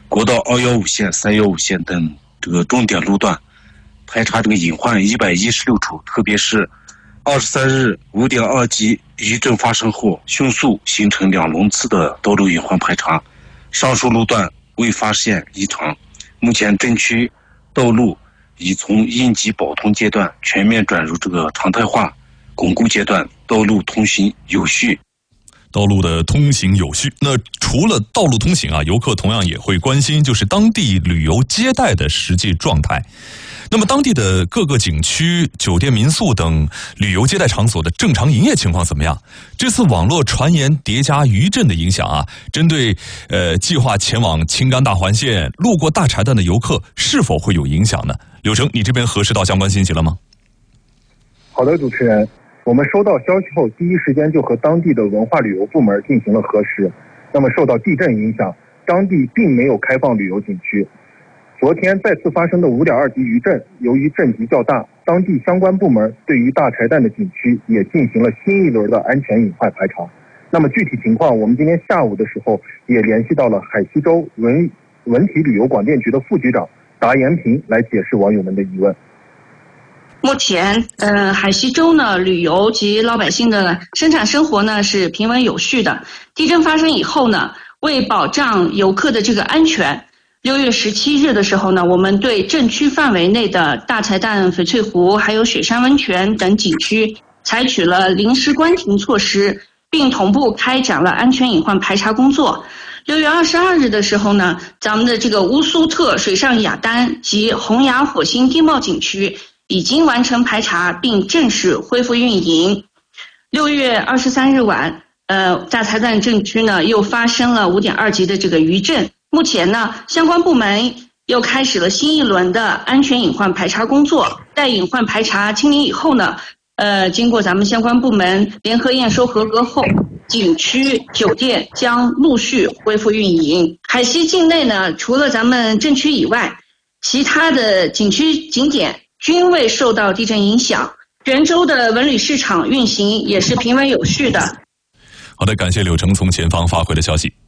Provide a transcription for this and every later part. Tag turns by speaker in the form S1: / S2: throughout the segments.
S1: 国道215线、315线等这个重点路段排查这个隐患116处，特别是23日5点2级余震发生后，迅速形成2轮次的道路隐患排查，上述路段未发现异常。目前震区道路已从应急保通阶段全面转入这个常态化巩固阶段，道路通行有序。
S2: 道路的通行有序，那除了道路通行啊，游客同样也会关心就是当地旅游接待的实际状态。那么当地的各个景区、酒店、民宿等旅游接待场所的正常营业情况怎么样？这次网络传言叠加余震的影响啊，针对计划前往青甘大环线、路过大柴旦的游客是否会有影响呢？柳成，你这边核实到相关信息了吗？
S3: 好的，主持人，我们收到消息后，第一时间就和当地的文化旅游部门进行了核实。那么受到地震影响，当地并没有开放旅游景区。昨天再次发生的5点2级余震，由于震级较大，当地相关部门对于大柴旦的景区也进行了新一轮的安全隐患排查。那么具体情况，我们今天下午的时候也联系到了海西州文体旅游广电局的副局长达延平来解释网友们的疑问。
S4: 目前，海西州呢，旅游及老百姓的生产生活呢是平稳有序的。地震发生以后呢，为保障游客的这个安全，6月17日的时候呢，我们对震区范围内的大柴旦翡翠湖还有雪山温泉等景区采取了临时关停措施，并同步开展了安全隐患排查工作。6月22日的时候呢，咱们的这个乌苏特水上雅丹及洪崖火星地貌景区已经完成排查并正式恢复运营。6月23日晚，大柴旦震区呢又发生了5点2级的这个余震。目前呢，相关部门又开始了新一轮的安全隐患排查工作。待隐患排查清零以后呢，经过咱们相关部门联合验收合格后，景区、酒店将陆续恢复运营。海西境内呢，除了咱们震区以外，其他的景区景点均未受到地震影响。泉州的文旅市场运行也是平稳有序的。
S2: 好的，感谢柳成从前方发回的消息。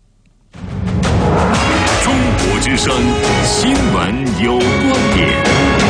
S5: 中国之声新闻有观点，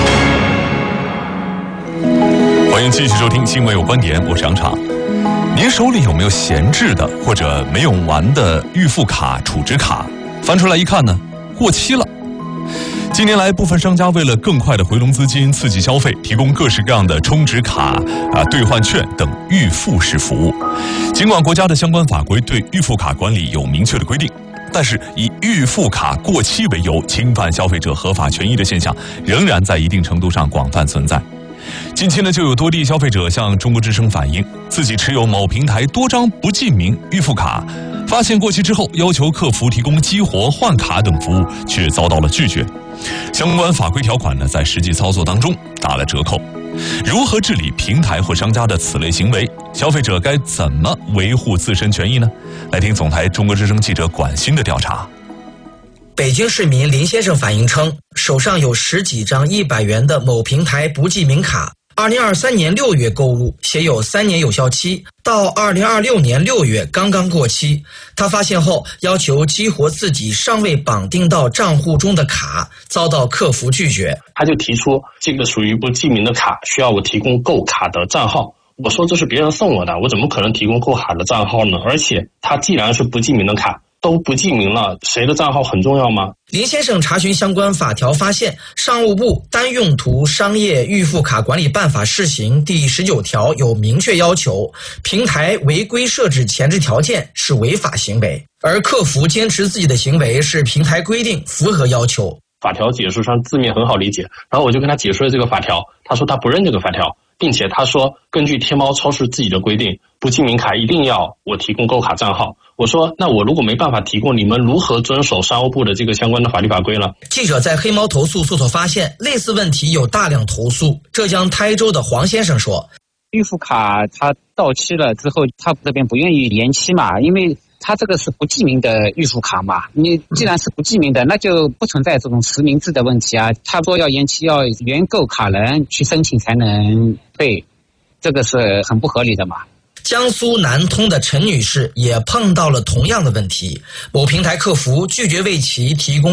S2: 欢迎继续收听新闻有观点，我是杨畅。您手里有没有闲置的或者没用完的预付卡、储值卡？翻出来一看呢，过期了。近年来，部分商家为了更快的回笼资金、刺激消费，提供各式各样的充值卡、兑换券等预付式服务。尽管国家的相关法规对预付卡管理有明确的规定，但是以预付卡过期为由侵犯消费者合法权益的现象，仍然在一定程度上广泛存在。近期呢，就有多地消费者向中国之声反映，自己持有某平台多张不记名预付卡，发现过期之后，要求客服提供激活、换卡等服务，却遭到了拒绝。相关法规条款呢，在实际操作当中打了折扣。如何治理平台或商家的此类行为？消费者该怎么维护自身权益呢？来听总台中国之声记者管鑫的调查。
S6: 北京市民林先生反映称，手上有10几张100元的某平台不记名卡，2023年6月购入，写有3年有效期，到2026年6月刚刚过期。他发现后要求激活自己尚未绑定到账户中的卡，遭到客服拒绝。
S7: 他就提出这个属于不记名的卡，需要我提供购卡的账号。我说这是别人送我的，我怎么可能提供购卡的账号呢？而且他既然是不记名的卡，都不记名了，谁的账号很重要吗？
S6: 林先生查询相关法条发现，商务部单用途商业预付卡管理办法试行第19条有明确要求，平台违规设置前置条件是违法行为，而客服坚持自己的行为是平台规定，符合要求。
S7: 法条解释上字面很好理解，然后我就跟他解释了这个法条，他说他不认这个法条，并且他说根据天猫超市自己的规定，不记名卡一定要我提供购卡账号。我说那我如果没办法提供，你们如何遵守商务部的这个相关的法律法规呢？
S6: 记者在黑猫投诉搜索发现，类似问题有大量投诉。浙江台州的黄先生说，
S8: 预付卡它到期了之后，他这边不愿意延期嘛，因为他这个是不记名的预付卡嘛，你既然是不记名的，那就不存在这种实名制的问题啊。他说要延期，要原购卡人去申请才能退，这个是很不合理的嘛。
S6: 江苏南通的陈女士也碰到了同样的问题，某平台客服拒绝为其提供